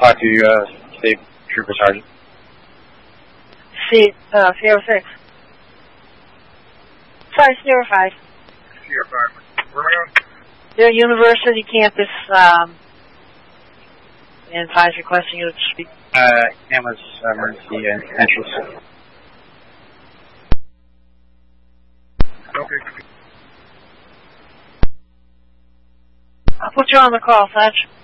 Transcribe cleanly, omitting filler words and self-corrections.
talk to you, State Trooper Sergeant. Sierra 6. Sorry, Sierra 5. Sierra 5. Where am I on? They're University campus, and 5's requesting you to speak. Ambulance emergency entrance. Okay. I'll put you on the call, Sarge.